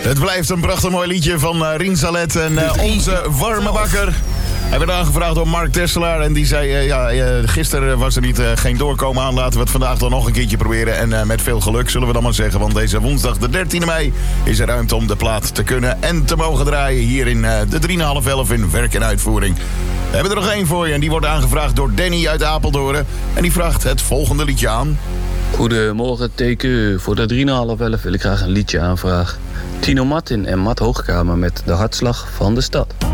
Het blijft een prachtig mooi liedje van Rien Salet en onze warme bakker. Hij werd aangevraagd door Mark Tesselaar en die zei... gisteren was er geen doorkomen aan. Laten we het vandaag dan nog een keertje proberen. En met veel geluk zullen we dan maar zeggen. Want deze woensdag de 13e mei is er ruimte om de plaat te kunnen en te mogen draaien. Hier in de 3,5 in werk en uitvoering. We hebben er nog één voor je en die wordt aangevraagd door Danny uit Apeldoorn. En die vraagt het volgende liedje aan. Goedemorgen, TQ. Voor de 3,5 wil ik graag een liedje aanvragen. Tino Martin en Matt Hoogkamer met De Hartslag van de Stad.